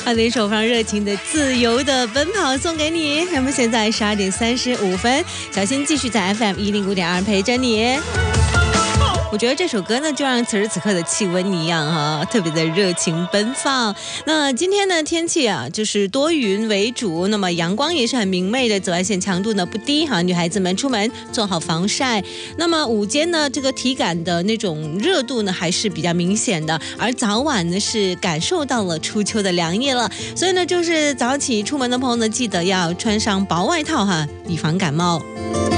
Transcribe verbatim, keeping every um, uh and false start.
好的一首非常热情的自由的奔跑送给你。那么现在十二点三十五分，小新继续在 F M 一零五点二陪着你。我觉得这首歌呢，就让此时此刻的气温一样哈、啊，特别的热情奔放。那今天呢，天气啊，就是多云为主，那么阳光也是很明媚的，紫外线强度呢不低哈，女孩子们出门做好防晒。那么午间呢，这个体感的那种热度呢，还是比较明显的，而早晚呢是感受到了初秋的凉意了。所以呢，就是早起出门的朋友呢，记得要穿上薄外套哈，以防感冒。